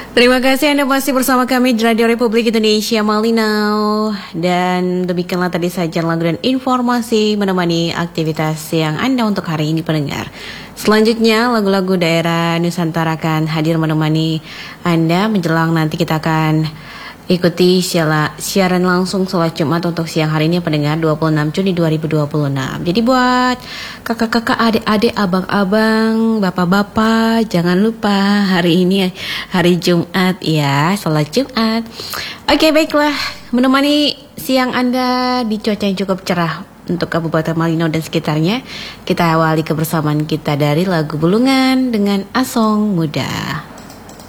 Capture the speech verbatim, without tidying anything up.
Terima kasih Anda masih bersama kami di Radio Republik Indonesia Malinau. Dan demikianlah tadi saja lagu dan informasi menemani aktivitas siang Anda untuk hari ini pendengar. Selanjutnya lagu-lagu daerah Nusantara akan hadir menemani Anda menjelang nanti kita akan ikuti siaran langsung sholat Jumat untuk siang hari ini pendengar dua puluh enam Juni dua ribu dua puluh enam. Jadi buat kakak-kakak, adik-adik, abang-abang, bapak-bapak, jangan lupa hari ini hari Jumat ya, sholat Jumat. Oke baiklah, menemani siang Anda di cuaca yang cukup cerah untuk Kabupaten Malinau dan sekitarnya. Kita awali kebersamaan kita dari lagu Bulungan dengan Asong Muda.